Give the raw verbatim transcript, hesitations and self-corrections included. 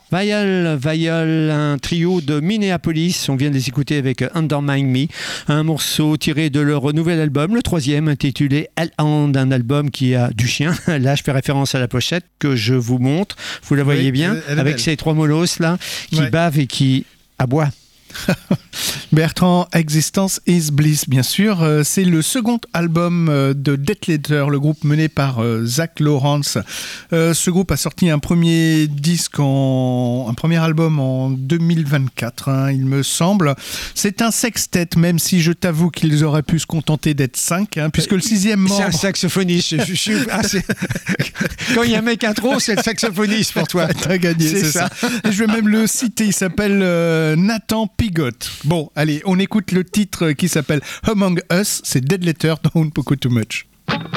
Vial, Vial, un trio de Minneapolis, on vient de les écouter avec Undermine Me, un morceau tiré de leur nouvel album, le troisième, intitulé Hellhound, un album qui a du chien. Là, je fais référence à la pochette que je vous montre, vous la voyez oui, bien, avec belle. Ces trois molosses là, qui ouais. bavent et qui aboient. Bertrand, Existence is Bliss, bien sûr. Euh, c'est le second album euh, de Death Letter, le groupe mené par euh, Zach Lawrence. Euh, ce groupe a sorti un premier disque, en, un premier album en deux mille vingt-quatre, hein, il me semble. C'est un sextet, même si je t'avoue qu'ils auraient pu se contenter d'être cinq, hein, puisque le sixième membre... C'est un saxophoniste. je, je, je, ah, c'est... Quand il y a un mec intro, c'est le saxophoniste pour toi. T'as gagné, c'est, c'est ça. ça. Et je vais même le citer, il s'appelle euh, Nathan Pigot. Bon, allez, on écoute le titre qui s'appelle Among Us, c'est Dead Letter, Don't Poco Too Much.